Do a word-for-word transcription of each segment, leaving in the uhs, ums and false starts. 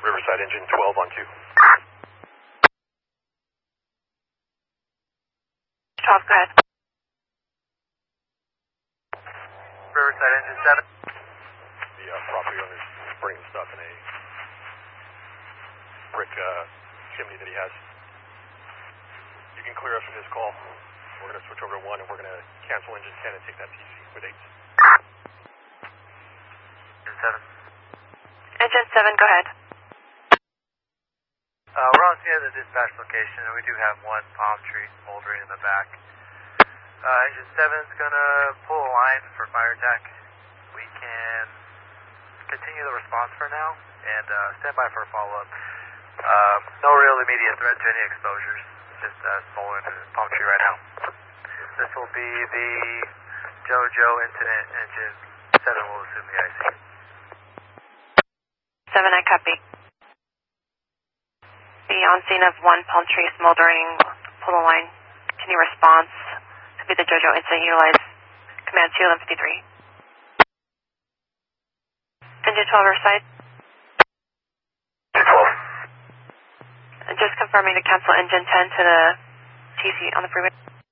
Riverside engine twelve on two. twelve, go ahead. Riverside engine seven. The uh, property owner's bringing stuff in a brick uh, chimney that he has. You can clear us from this call. We're going to switch over to one and we're going to cancel engine ten and take that T C with eight. Engine seven. Engine seven, go ahead. Uh, we're on scene at the dispatch location and we do have one palm tree smoldering in the back. Uh, engine seven is going to pull a line for fire attack. We can continue the response for now and uh, stand by for a follow-up. Uh, no real immediate threat to any exposures. Just uh, smoldering in the palm tree right now. This will be the JoJo incident. Engine seven will assume the I C. seven, I copy. Be on scene of one palm tree smoldering, pull a line, continue response. To be the JoJo incident, utilize command two eleven fifty-three. Engine twelve, Riverside. Engine twelve. And just confirming to cancel engine ten to the T C on the freeway.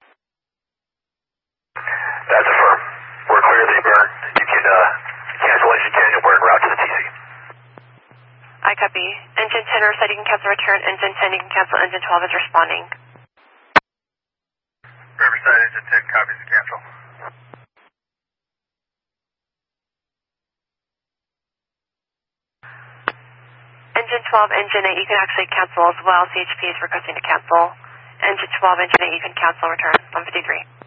That's affirmed. We're clear of the burn. You can uh, cancel engine ten and we're en route to the T C. I copy. Engine ten, Riverside, you can cancel return. Engine ten, you can cancel. Engine twelve is responding. Riverside engine ten copies the cancel. Engine twelve, engine eight, you can actually cancel as well. C H P is requesting to cancel. Engine twelve, engine eight, you can cancel return one fifty-three.